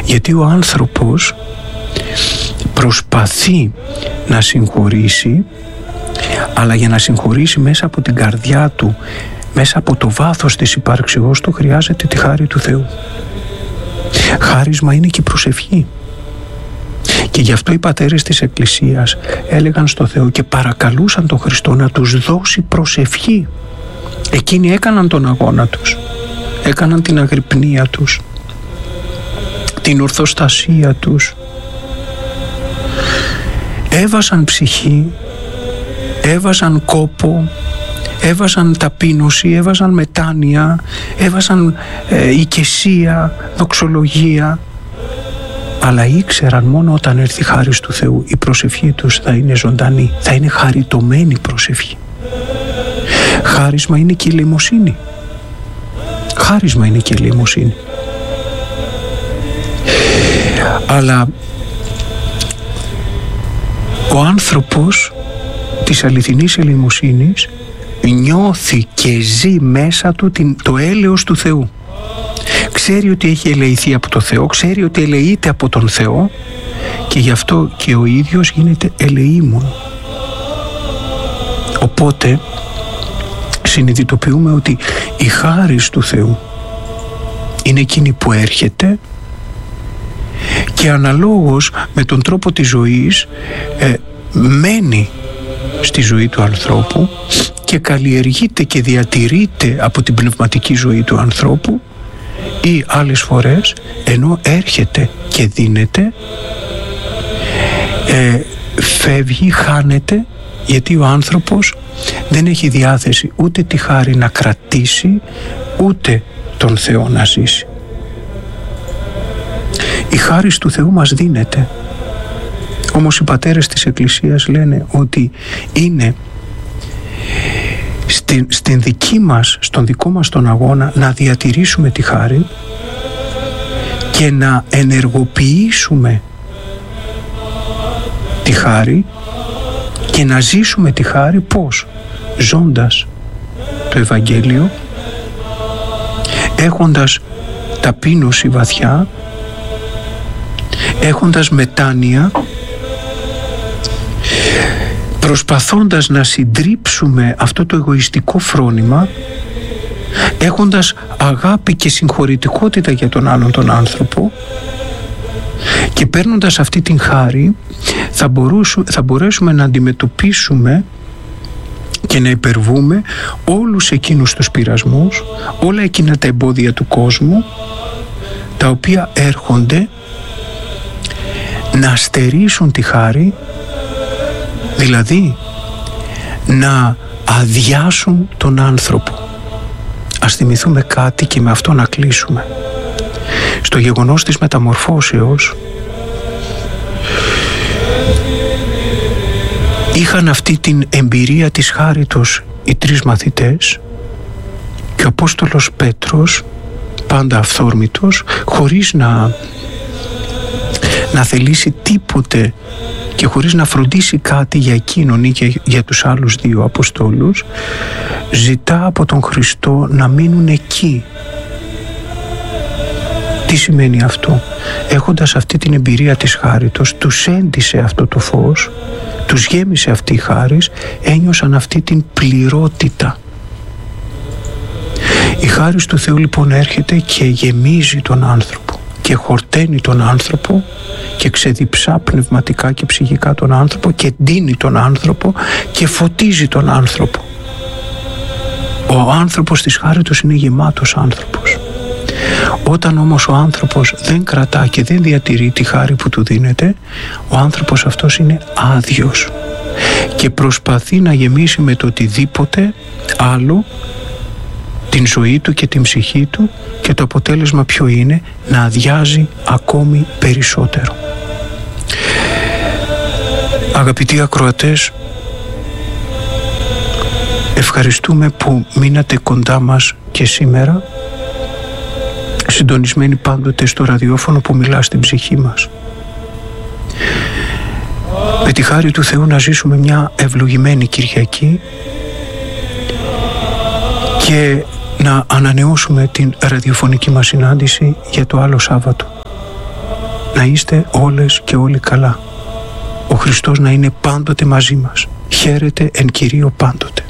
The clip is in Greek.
Γιατί ο άνθρωπος προσπαθεί να συγχωρήσει, αλλά για να συγχωρήσει μέσα από την καρδιά του, μέσα από το βάθος της υπάρξεώς του, χρειάζεται τη χάρη του Θεού. Χάρισμα είναι και η προσευχή. Και γι' αυτό οι πατέρες της Εκκλησίας έλεγαν στο Θεό και παρακαλούσαν τον Χριστό να τους δώσει προσευχή. Εκείνοι έκαναν τον αγώνα τους, έκαναν την αγρυπνία τους, την ορθοστασία τους, έβαζαν ψυχή, έβαζαν κόπο, έβαζαν ταπείνωση, έβαζαν μετάνοια, έβαζαν οικεσία, δοξολογία, αλλά ήξεραν μόνο όταν έρθει η χάρις του Θεού η προσευχή τους θα είναι ζωντανή, θα είναι χαριτωμένη προσευχή. Χάρισμα είναι και η ελεημοσύνη. Χάρισμα είναι και η ελεημοσύνη. Αλλά ο άνθρωπος της αληθινής ελεημοσύνης νιώθει και ζει μέσα του το έλεος του Θεού. Ξέρει ότι έχει ελεηθεί από το Θεό, ξέρει ότι ελεείται από τον Θεό και γι' αυτό και ο ίδιος γίνεται ελεήμων. Οπότε συνειδητοποιούμε ότι η χάρις του Θεού είναι εκείνη που έρχεται και αναλόγως με τον τρόπο της ζωής μένει στη ζωή του ανθρώπου και καλλιεργείται και διατηρείται από την πνευματική ζωή του ανθρώπου, ή άλλες φορές ενώ έρχεται και δίνεται φεύγει, χάνεται, γιατί ο άνθρωπος δεν έχει διάθεση ούτε τη χάρη να κρατήσει ούτε τον Θεό να ζήσει. Η χάρις του Θεού μας δίνεται, όμως οι πατέρες της Εκκλησίας λένε ότι είναι στον δικό μας τον αγώνα να διατηρήσουμε τη χάρη και να ενεργοποιήσουμε τη χάρη και να ζήσουμε τη χάρη πώς? Ζώντας το Ευαγγέλιο, έχοντας ταπείνωση βαθιά, έχοντας μετάνοια, προσπαθώντας να συντρίψουμε αυτό το εγωιστικό φρόνημα, έχοντας αγάπη και συγχωρητικότητα για τον άλλον τον άνθρωπο, και παίρνοντας αυτή την χάρη θα μπορέσουμε να αντιμετωπίσουμε και να υπερβούμε όλους εκείνους τους πειρασμούς, όλα εκείνα τα εμπόδια του κόσμου τα οποία έρχονται να στερήσουν τη χάρη, δηλαδή να αδειάσουν τον άνθρωπο. Ας θυμηθούμε κάτι και με αυτό να κλείσουμε. Στο γεγονός της μεταμορφώσεως είχαν αυτή την εμπειρία της χάριτος οι τρεις μαθητές και ο Απόστολος Πέτρος, πάντα αυθόρμητος, χωρίς να θελήσει τίποτε και χωρίς να φροντίσει κάτι για εκείνον ή για τους άλλους δύο Αποστόλους, ζητά από τον Χριστό να μείνουν εκεί. Τι σημαίνει αυτό? Έχοντας αυτή την εμπειρία της χάριτος, τους έντυσε αυτό το φως, τους γέμισε αυτή η χάρις, ένιωσαν αυτή την πληρότητα. Η χάρις του Θεού λοιπόν έρχεται και γεμίζει τον άνθρωπο και χορταίνει τον άνθρωπο και ξεδιψά πνευματικά και ψυχικά τον άνθρωπο και ντύνει τον άνθρωπο και φωτίζει τον άνθρωπο. Ο άνθρωπος της χάριτος είναι γεμάτος άνθρωπος. Όταν όμως ο άνθρωπος δεν κρατά και δεν διατηρεί τη χάρη που του δίνεται, ο άνθρωπος αυτός είναι άδειος και προσπαθεί να γεμίσει με το οτιδήποτε άλλο την ζωή του και την ψυχή του, και το αποτέλεσμα ποιο είναι? Να αδειάζει ακόμη περισσότερο. Αγαπητοί ακροατές, ευχαριστούμε που μείνατε κοντά μας και σήμερα, συντονισμένοι πάντοτε στο ραδιόφωνο που μιλά στην ψυχή μας. Με τη χάρη του Θεού να ζήσουμε μια ευλογημένη Κυριακή και να ανανεώσουμε την ραδιοφωνική μας συνάντηση για το άλλο Σάββατο. Να είστε όλες και όλοι καλά. Ο Χριστός να είναι πάντοτε μαζί μας. Χαίρετε εν Κυρίω πάντοτε.